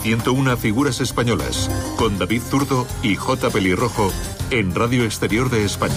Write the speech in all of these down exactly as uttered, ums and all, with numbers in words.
ciento una figuras españolas, con David Zurdo y J. Pelirrojo, en Radio Exterior de España.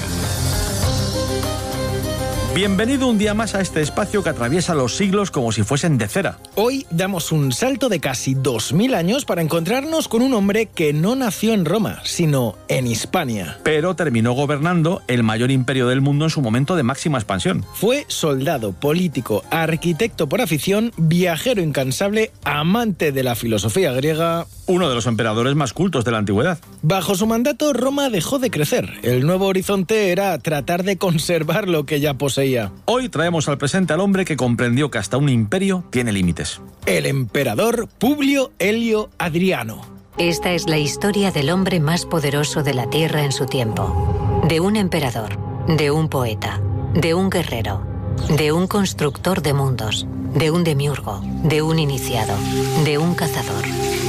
Bienvenido un día más a este espacio que atraviesa los siglos como si fuesen de cera. Hoy damos un salto de casi dos mil años para encontrarnos con un hombre que no nació en Roma, sino en Hispania. Pero terminó gobernando el mayor imperio del mundo en su momento de máxima expansión. Fue soldado, político, arquitecto por afición, viajero incansable, amante de la filosofía griega... Uno de los emperadores más cultos de la antigüedad. Bajo su mandato, Roma dejó de crecer. El nuevo horizonte era tratar de conservar lo que ya poseía. Hoy traemos al presente al hombre que comprendió que hasta un imperio tiene límites. El emperador Publio Helio Adriano. Esta es la historia del hombre más poderoso de la Tierra en su tiempo. De un emperador, de un poeta, de un guerrero, de un constructor de mundos, de un demiurgo, de un iniciado, de un cazador.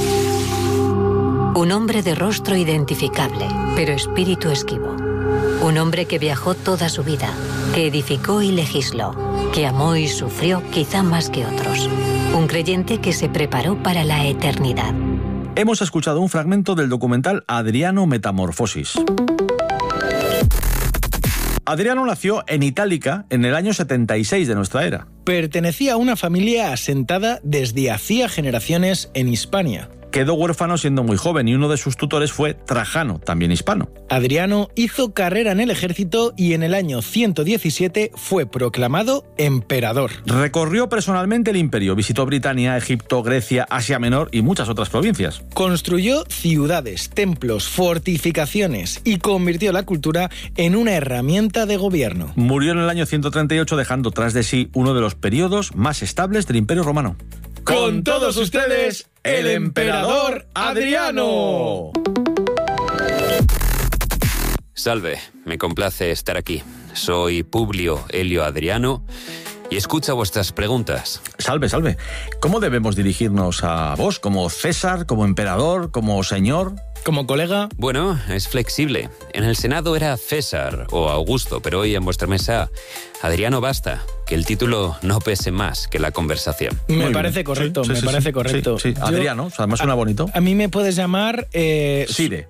Un hombre de rostro identificable, pero espíritu esquivo. Un hombre que viajó toda su vida, que edificó y legisló, que amó y sufrió quizá más que otros. Un creyente que se preparó para la eternidad. Hemos escuchado un fragmento del documental Adriano Metamorfosis. Adriano nació en Itálica en el año setenta y seis de nuestra era. Pertenecía a una familia asentada desde hacía generaciones en Hispania. Quedó huérfano siendo muy joven y uno de sus tutores fue Trajano, también hispano. Adriano hizo carrera en el ejército y en el año ciento diecisiete fue proclamado emperador. Recorrió personalmente el imperio, visitó Britania, Egipto, Grecia, Asia Menor y muchas otras provincias. Construyó ciudades, templos, fortificaciones y convirtió la cultura en una herramienta de gobierno. Murió en el año ciento treinta y ocho dejando tras de sí uno de los periodos más estables del Imperio Romano. Con todos ustedes, el emperador Adriano. Salve, me complace estar aquí. Soy Publio Helio Adriano y escucha vuestras preguntas. Salve, salve. ¿Cómo debemos dirigirnos a vos? ¿Como César, como emperador, como señor? ¿Como colega? Bueno, es flexible. En el Senado era César o Augusto, pero hoy en vuestra mesa, Adriano basta. Que el título no pese más que la conversación. Me Muy parece bien. correcto, Sí, sí, me sí, parece sí, correcto. Sí, sí. Yo, Adriano, o sea, además suena bonito. A mí me puedes llamar... Eh, Sire.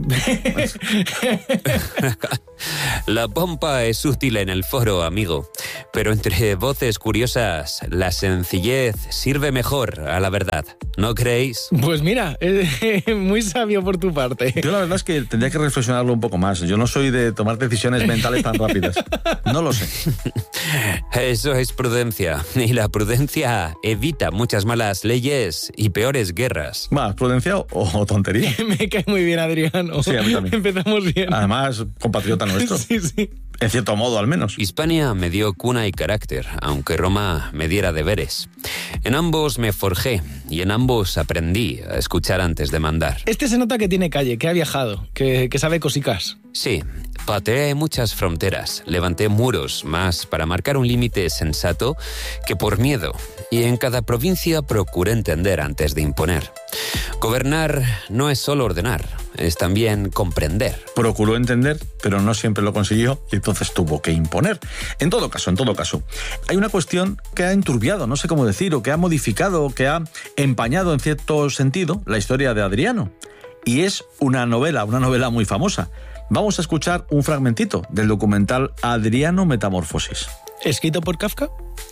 La pompa es útil en el foro, amigo, pero entre voces curiosas, la sencillez sirve mejor a la verdad, ¿no creéis? Pues mira, eh, muy sabio por tu parte. Yo la verdad es que tendría que reflexionarlo un poco más. Yo no soy de tomar decisiones mentales tan rápidas. No lo sé. Eso es prudencia, y la prudencia evita muchas malas leyes y peores guerras. ¿Más prudencia o, o tontería? Me cae muy bien, Adriano. Sí, a mí también. Empezamos bien. Además, compatriota nuestro. Sí, sí. En cierto modo, al menos. Hispania me dio cuna y carácter, aunque Roma me diera deberes. En ambos me forjé y en ambos aprendí a escuchar antes de mandar. Este se nota que tiene calle, que ha viajado, que, que sabe cosicas. Sí, pateé muchas fronteras, levanté muros más para marcar un límite sensato que por miedo, y en cada provincia procuré entender antes de imponer. Gobernar no es solo ordenar, es también comprender. Procuró entender, pero no siempre lo consiguió y entonces tuvo que imponer. En todo caso, en todo caso, hay una cuestión que ha enturbiado, no sé cómo decir, o que ha modificado, o que ha empañado en cierto sentido la historia de Adriano. Y es una novela, una novela muy famosa. Vamos a escuchar un fragmentito del documental Adriano Metamorfosis. ¿Escrito por Kafka?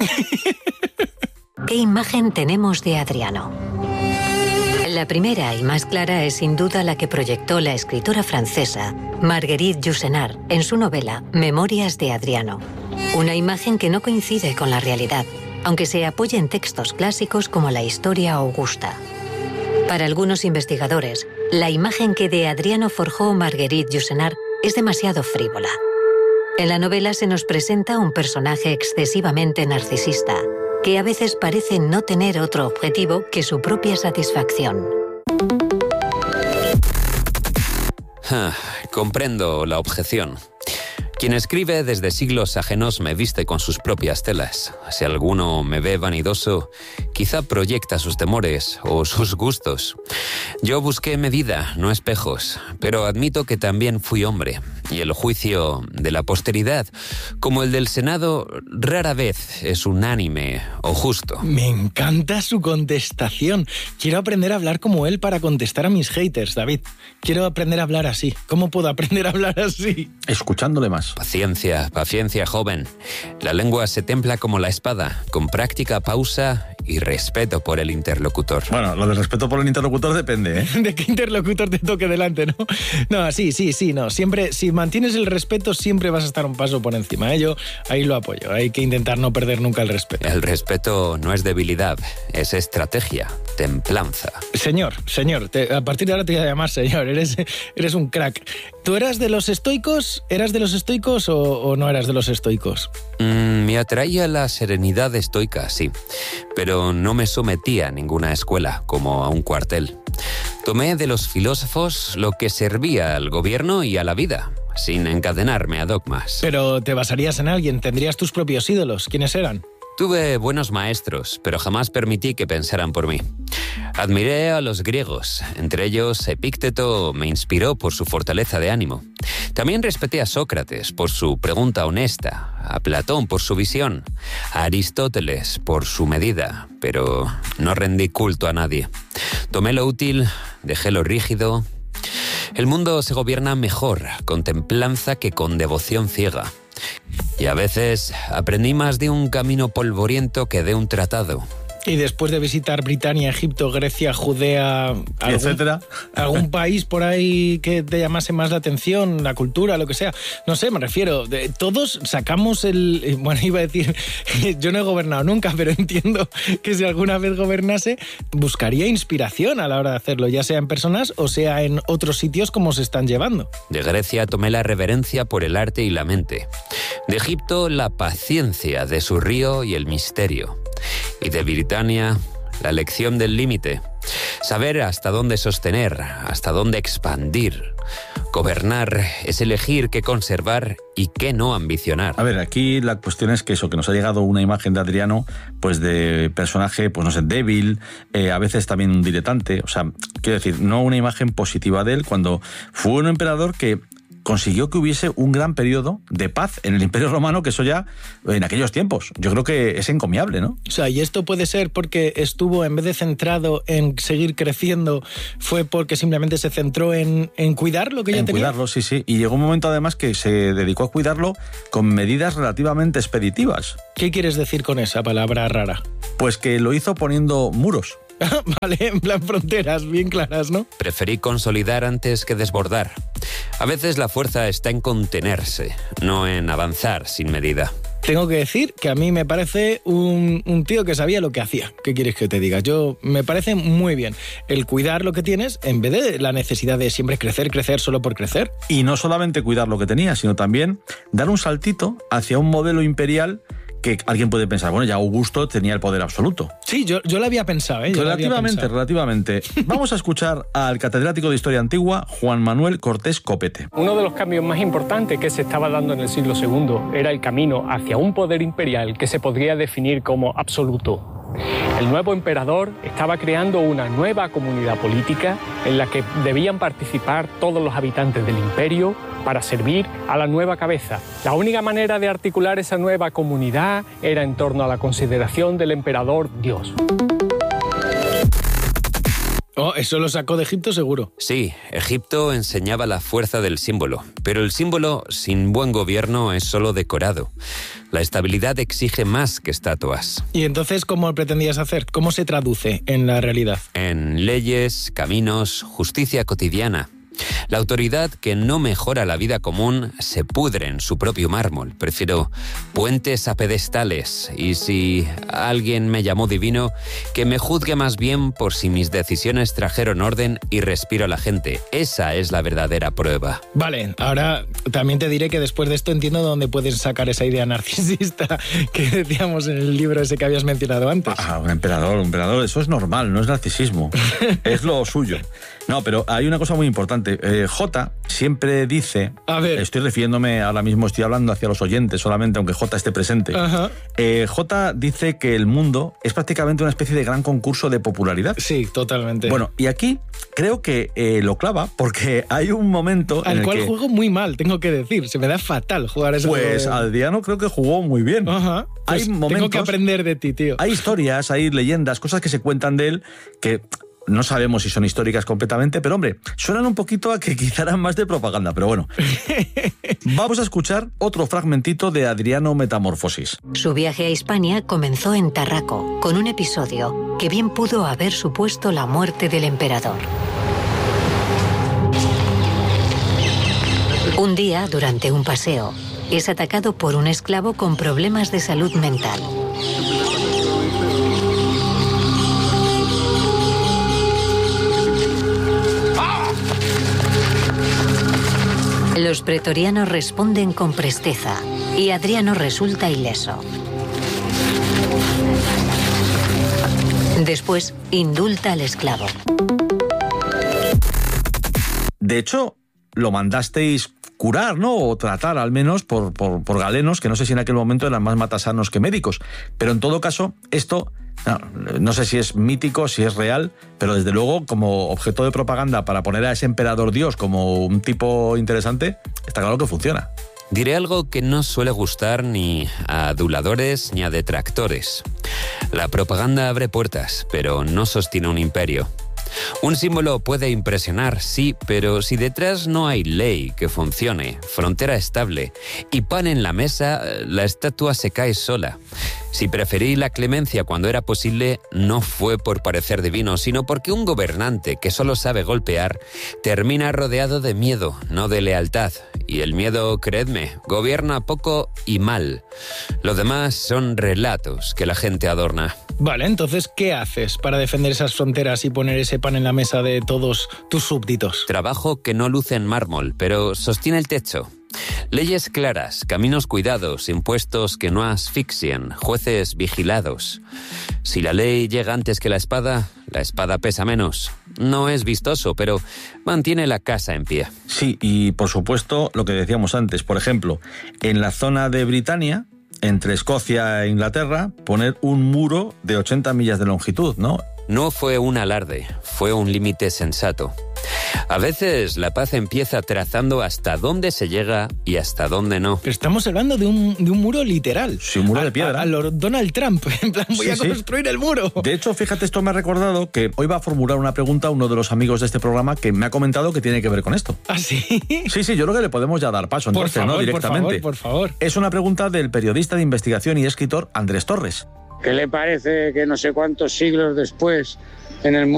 ¿Qué imagen tenemos de Adriano? La primera y más clara es sin duda la que proyectó la escritora francesa Marguerite Yourcenar en su novela Memorias de Adriano. Una imagen que no coincide con la realidad, aunque se apoya en textos clásicos como la Historia Augusta. Para algunos investigadores, la imagen que de Adriano forjó Marguerite Yourcenar es demasiado frívola. En la novela se nos presenta un personaje excesivamente narcisista, que a veces parece no tener otro objetivo que su propia satisfacción. Ah, comprendo la objeción. Quien escribe desde siglos ajenos me viste con sus propias telas. Si alguno me ve vanidoso, quizá proyecta sus temores o sus gustos. Yo busqué medida, no espejos, pero admito que también fui hombre. y el juicio de la posteridad, como el del Senado, rara vez es unánime o justo. Me encanta su contestación. Quiero aprender a hablar como él para contestar a mis haters, David. Quiero aprender a hablar así. ¿Cómo puedo aprender a hablar así? Escuchándole más. Paciencia, paciencia, joven. La lengua se templa como la espada, con práctica, pausa y respeto por el interlocutor. Bueno, lo del respeto por el interlocutor depende, ¿eh? De qué interlocutor te toque delante, ¿no? No, sí, sí, sí, no. Siempre, si mantienes el respeto, siempre vas a estar un paso por encima. ¿eh? Yo ahí lo apoyo. Hay que intentar no perder nunca el respeto. El respeto no es debilidad, es estrategia, templanza. Señor, señor, te, a partir de ahora te voy a llamar señor. Eres, eres un crack. ¿Tú eras de los estoicos? ¿Eras de los estoicos o, o no eras de los estoicos? Mm, me atraía la serenidad estoica, sí. Pero no me sometía a ninguna escuela, como a un cuartel. Tomé de los filósofos lo que servía al gobierno y a la vida, sin encadenarme a dogmas. Pero te basarías en alguien, tendrías tus propios ídolos. ¿Quiénes eran? Tuve buenos maestros, pero jamás permití que pensaran por mí. Admiré a los griegos, entre ellos Epícteto me inspiró por su fortaleza de ánimo. También respeté a Sócrates por su pregunta honesta, a Platón por su visión, a Aristóteles por su medida, pero no rendí culto a nadie. Tomé lo útil, dejé lo rígido. El mundo se gobierna mejor con templanza que con devoción ciega. Y a veces aprendí más de un camino polvoriento que de un tratado. Y después de visitar Britania, Egipto, Grecia, Judea, algún, etcétera, algún país por ahí que te llamase más la atención, la cultura, lo que sea. No sé, me refiero, de, todos sacamos el... Bueno, iba a decir, yo no he gobernado nunca, pero entiendo que si alguna vez gobernase, buscaría inspiración a la hora de hacerlo, ya sea en personas o sea en otros sitios como se están llevando. De Grecia tomé la reverencia por el arte y la mente. De Egipto, la paciencia de su río y el misterio. Y de Britania, la lección del límite. Saber hasta dónde sostener, hasta dónde expandir. Gobernar es elegir qué conservar y qué no ambicionar. A ver, aquí la cuestión es que eso, que nos ha llegado una imagen de Adriano, pues de personaje, pues no sé, débil, eh, a veces también un diletante. O sea, quiero decir, no una imagen positiva de él cuando fue un emperador que consiguió que hubiese un gran periodo de paz en el Imperio Romano, que eso ya en aquellos tiempos, yo creo que es encomiable, ¿no? O sea, y esto puede ser porque estuvo, en vez de centrado en seguir creciendo, fue porque simplemente se centró en, en cuidar lo que ya en tenía. Cuidarlo, sí, sí. Y llegó un momento además que se dedicó a cuidarlo con medidas relativamente expeditivas. ¿Qué quieres decir con esa palabra rara? Pues que lo hizo poniendo muros. Vale, en plan fronteras bien claras, ¿no? Preferí consolidar antes que desbordar. A veces la fuerza está en contenerse, no en avanzar sin medida. Tengo que decir que a mí me parece un, un tío que sabía lo que hacía. ¿Qué quieres que te diga? Yo me parece muy bien el cuidar lo que tienes en vez de la necesidad de siempre crecer, crecer solo por crecer. Y no solamente cuidar lo que tenía, sino también dar un saltito hacia un modelo imperial que alguien puede pensar, bueno, ya Augusto tenía el poder absoluto. Sí, yo, yo lo había pensado, ¿eh? Yo relativamente, había pensado. relativamente. Vamos a escuchar al catedrático de Historia Antigua, Juan Manuel Cortés Copete. Uno de los cambios más importantes que se estaba dando en el siglo segundo era el camino hacia un poder imperial que se podría definir como absoluto. El nuevo emperador estaba creando una nueva comunidad política en la que debían participar todos los habitantes del imperio para servir a la nueva cabeza. La única manera de articular esa nueva comunidad era en torno a la consideración del emperador Dios. Oh, eso lo sacó de Egipto seguro. Sí, Egipto enseñaba la fuerza del símbolo, pero el símbolo sin buen gobierno es solo decorado. La estabilidad exige más que estatuas. ¿Y entonces cómo pretendías hacer? ¿Cómo se traduce en la realidad? En leyes, caminos, justicia cotidiana. La autoridad que no mejora la vida común se pudre en su propio mármol. Prefiero puentes a pedestales y si alguien me llamó divino, que me juzgue más bien por si mis decisiones trajeron orden y respiro a la gente. Esa es la verdadera prueba. Vale, ahora también te diré que después de esto entiendo dónde puedes sacar esa idea narcisista que decíamos en el libro ese que habías mencionado antes. Ah, un emperador, un emperador, eso es normal, no es narcisismo. Es lo suyo. No, pero hay una cosa muy importante. eh, J siempre dice, a ver. estoy refiriéndome, ahora mismo estoy hablando hacia los oyentes solamente, aunque J esté presente. Ajá. Eh, J dice que el mundo es prácticamente una especie de gran concurso de popularidad. Sí, totalmente. Bueno, y aquí creo que eh, lo clava, porque hay un momento al en el cual que, juego muy mal, tengo que decir. Se me da fatal jugar ese juego. Pues Adriano creo que jugó muy bien. Ajá. Pues hay momentos, tengo que aprender de ti, tío. Hay historias, hay leyendas, cosas que se cuentan de él que no sabemos si son históricas completamente, pero hombre, suenan un poquito a que quizá eran más de propaganda, pero bueno. Vamos a escuchar otro fragmentito de Adriano Metamorfosis. Su viaje a Hispania comenzó en Tarraco, con un episodio que bien pudo haber supuesto la muerte del emperador. Un día, durante un paseo, es atacado por un esclavo con problemas de salud mental. Los pretorianos responden con presteza y Adriano resulta ileso. Después, indulta al esclavo. De hecho, lo mandasteis curar, ¿no? O tratar, al menos, por, por, por galenos, que no sé si en aquel momento eran más matasanos que médicos. Pero en todo caso, esto, no, no sé si es mítico, si es real, pero desde luego, como objeto de propaganda para poner a ese emperador Dios como un tipo interesante, está claro que funciona. Diré algo que no suele gustar ni a aduladores ni a detractores. La propaganda abre puertas, pero no sostiene un imperio. Un símbolo puede impresionar, sí, pero si detrás no hay ley que funcione, frontera estable y pan en la mesa, la estatua se cae sola. Si preferí la clemencia cuando era posible, no fue por parecer divino, sino porque un gobernante que solo sabe golpear termina rodeado de miedo, no de lealtad. Y el miedo, creedme, gobierna poco y mal. Lo demás son relatos que la gente adorna. Vale, entonces, ¿qué haces para defender esas fronteras y poner ese pan en la mesa de todos tus súbditos? Trabajo que no luce en mármol, pero sostiene el techo. Leyes claras, caminos cuidados, impuestos que no asfixien, jueces vigilados. Si la ley llega antes que la espada, la espada pesa menos. No es vistoso, pero mantiene la casa en pie. Sí, y por supuesto, lo que decíamos antes, por ejemplo, en la zona de Britania, entre Escocia e Inglaterra, poner un muro de ochenta millas de longitud, ¿no? No fue un alarde, fue un límite sensato. A veces la paz empieza trazando hasta dónde se llega y hasta dónde no. Pero estamos hablando de un, de un muro literal. Sí, un muro a, de piedra. A, a lo Donald Trump, en plan, voy sí, a sí. construir el muro. De hecho, fíjate, esto me ha recordado que hoy va a formular una pregunta a uno de los amigos de este programa que me ha comentado que tiene que ver con esto. ¿Ah, sí? Sí, sí, yo creo que le podemos ya dar paso, entonces, por favor, ¿no? Directamente. Por favor, por favor. Es una pregunta del periodista de investigación y escritor Andrés Torres. ¿Qué le parece que no sé cuántos siglos después, en el